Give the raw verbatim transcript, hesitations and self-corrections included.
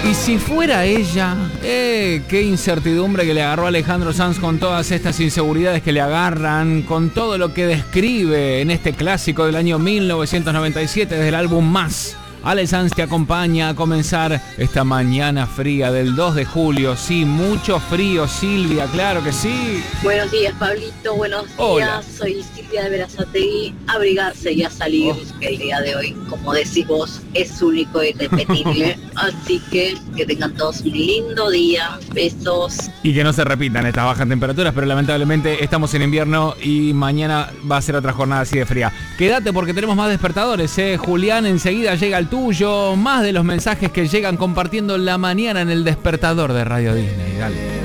Y si fuera ella, eh, qué incertidumbre que le agarró a Alejandro Sanz con todas estas inseguridades que le agarran, con todo lo que describe en este clásico del año mil novecientos noventa y siete desde el álbum Más. Ale Sanz te acompaña a comenzar esta mañana fría del dos de julio. Sí, mucho frío, Silvia, claro que sí. Buenos días, Pablito, buenos días. Hola. Soy Silvia de Verazategui. Abrigarse y a salir, Oh. que el día de hoy, como decís vos, es único e irrepetible. Así que que tengan todos un lindo día. Besos. Y que no se repitan estas bajas temperaturas, pero lamentablemente estamos en invierno y mañana va a ser otra jornada así de fría. Quédate porque tenemos más despertadores, ¿eh? Julián enseguida llega el tuyo, más de los mensajes que llegan compartiendo la mañana en el despertador de Radio Disney. Dale.